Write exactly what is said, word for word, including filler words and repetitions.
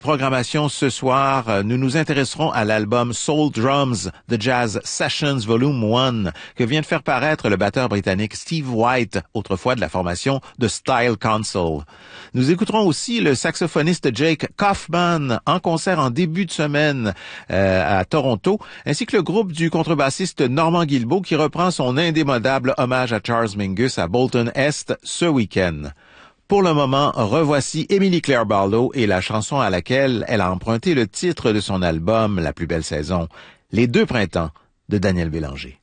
Programmation ce soir, nous nous intéresserons à l'album Soul Drums The Jazz Sessions Volume un que vient de faire paraître le batteur britannique Steve White, autrefois de la formation The Style Council. Nous écouterons aussi le saxophoniste Jake Kaufman en concert en début de semaine euh, à Toronto, ainsi que le groupe du contrebassiste Normand Guilbeault qui reprend son indémodable hommage à Charles Mingus à Bolton Est ce week-end. Pour le moment, revoici Emily Claire Barlow et la chanson à laquelle elle a emprunté le titre de son album La plus belle saison, Les deux printemps de Daniel Bélanger.